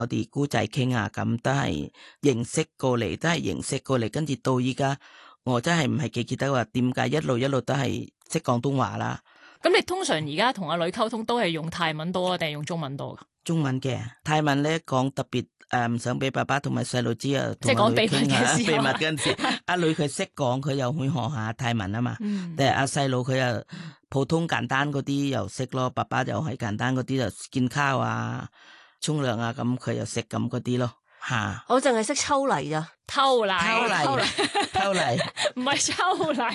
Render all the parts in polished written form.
我哋姑仔傾啊，咁都係認識過嚟，跟住到依家，我真係唔係記得話點解一路都係識廣東話啦。 咁你通常而家同阿女溝通都係用泰文多啊，定係用中文多噶？ 中文嘅泰文咧講特別唔想俾爸爸同埋細路知啊， 即係講秘密嘅時候， 秘密嗰陣時，阿女佢識講，佢又會學下泰文啊嘛。但係阿細路佢又普通簡單嗰啲又識咯，爸爸又係簡單嗰啲就見烤啊、沖涼啊，咁佢又識咁嗰啲咯吓。 我淨係識抽泥咋， 偷泥，唔係抽泥，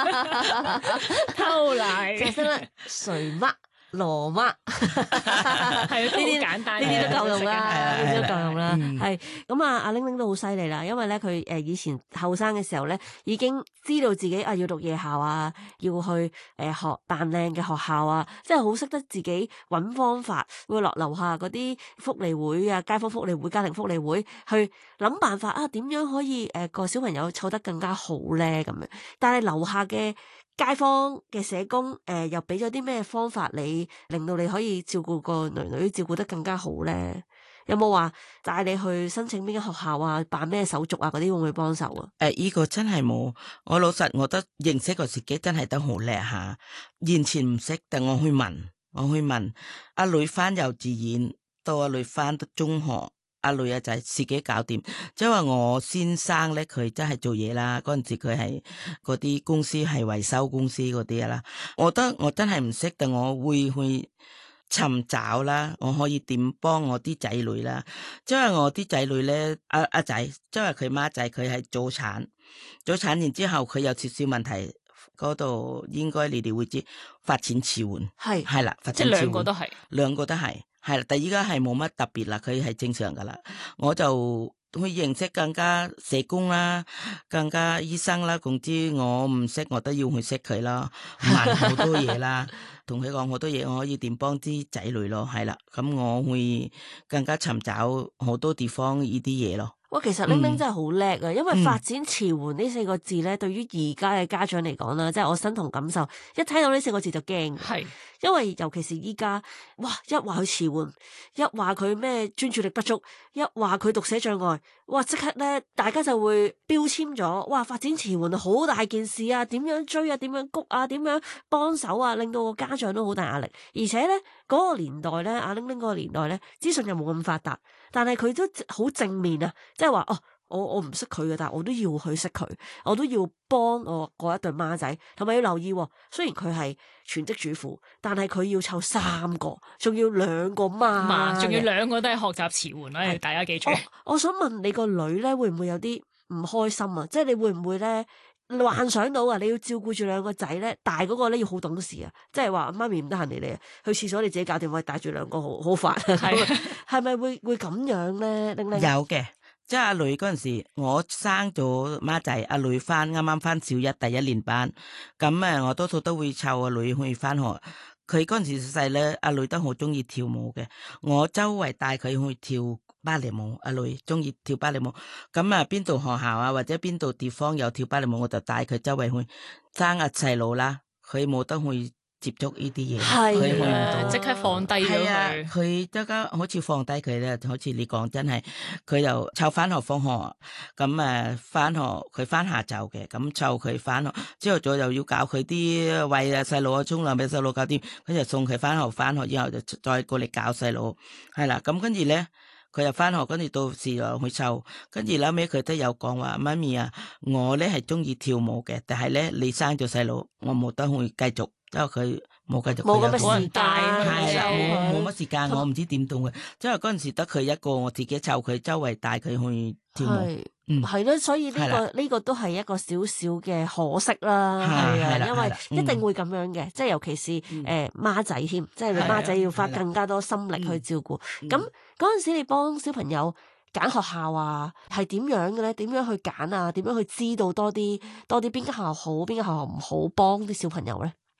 偷泥， 就識得誰乜。羅乜係都好簡單， 呢啲都夠用啦，呢啲都夠用啦。係咁啊，阿玲玲都好犀利啦，因為咧佢以前後生嘅時候咧，已經知道自己要讀夜校啊，要去學扮靚嘅學校啊，即係好識得自己揾方法，會落樓下嗰啲福利會啊、街坊福利會、家庭福利會去諗辦法啊，點樣可以個小朋友湊得更加好咧咁樣。但係樓下嘅街坊嘅社工又俾咗啲咩方法你，令到你可以照顧個女照顧得更加好咧？有冇話帶你去申請邊間學校啊？辦咩手續啊？嗰啲會唔會幫手啊？ 呢個真係冇，我老實我覺得認識個自己真係都好叻下，完全唔識，但我去問阿女返幼稚園，到阿女返到中學。阿女啊就係自己搞掂，即係話我先生咧佢真係做嘢啦，嗰陣時佢係嗰啲公司係維修公司嗰啲啦，我覺得我真係唔識，但我會去尋找啦，我可以點幫我啲仔女啦，即係我啲仔女咧阿仔，即係佢媽仔佢係早產然之後佢有少少問題，嗰度應該你哋會知發展遲緩係啦，發展遲緩， 即係兩個都係。 係啦，但依家係冇乜特別啦，佢係正常噶啦。我就去認識更加社工啦，更加醫生啦。總之我唔識，我都要去識佢啦，問好多嘢啦，同佢講好多嘢，我可以點幫啲仔女咯。係啦，咁我會更加尋找好多地方呢啲嘢咯。 哇，其實玲玲真係好叻啊！因為發展遲緩呢4個字咧，對於而家嘅家長嚟講啦，即係我身同感受，一聽到呢4個字就驚。係。因為尤其是依家，哇！一話佢遲緩，一話佢咩專注力不足，一話佢讀寫障礙，哇！即刻咧，大家就會標籤咗，哇！發展遲緩好大件事啊，點樣追啊，點樣谷啊，點樣幫手啊，令到個家長都好大壓力。而且咧，嗰個年代咧，阿玲玲嗰個年代咧，資訊又冇咁發達，但係佢都好正面啊，即係話哦。我唔識佢嘅，但係我都要去識佢，我都要幫我嗰一對孖仔，同埋要留意。雖然佢係全職主婦，但係佢要湊3個，仲要2個孖， 仲要2個都係學習遲緩啦。大家記住。 我想問你個女咧，會唔會有啲唔開心啊？即係你會唔會咧幻想到啊？你要照顧住2個仔咧，大嗰個咧要好懂事啊！即係話媽咪唔得閒理你，去廁所你自己搞掂，喂，帶住2個好煩。係咪會咁樣咧？ 有嘅。即係阿女嗰陣時，我生咗孖仔，阿女啱啱翻小一第1年班，咁我多數都會湊阿女去翻學。佢嗰陣時細咧，阿女都好中意跳舞嘅，我周圍帶佢去跳芭蕾舞。阿女中意跳芭蕾舞，咁邊度學校啊或者邊度地方有跳芭蕾舞，我就帶佢周圍去。生阿細佬啦，佢冇得去接觸呢啲嘢， 係啊，即刻放低咗佢。 佢即刻好似放低佢咧，好似你講真係，佢就湊翻學放學，咁翻學佢翻下晝嘅，咁湊佢翻學，朝頭早又要教佢啲餵細路啊沖涼俾細路搞掂，佢就送佢翻學之後就再過嚟教細路，係啦，咁跟住咧。佢又翻學，跟住到時又去湊，跟住後尾佢都有講話，媽咪啊，我咧係中意跳舞嘅，但係咧你生咗細佬，我冇得去繼續，因為佢冇繼續， 冇咁嘅時間， 係啦，冇乜時間，我唔知點動嘅，因為嗰陣時得佢一個，我自己湊佢，周圍帶佢去跳舞。 係咯，所以呢個都係一個少少嘅可惜啦，係啊，因為一定會咁樣嘅，即係尤其是孖仔添，即係你孖仔要花更加多心力去照顧。咁嗰陣時你幫小朋友揀學校啊，係點樣嘅咧？點樣去揀啊？點樣去知道多啲邊間學校好，邊間學校唔好，幫啲小朋友咧？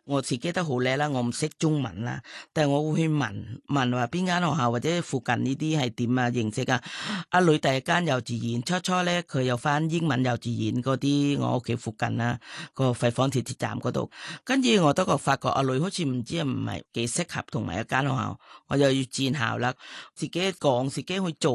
我自己都好叻啦，我唔識中文啦，但係我會去問話邊間學校或者附近呢啲係點啊認識啊。阿女第一間幼稚園初咧，佢有返英文幼稚園嗰啲，我屋企附近啦，個廢房鐵站嗰度。跟住我都發覺阿女好似唔係幾適合同埋一間學校，我又要轉校啦，自己講自己去做。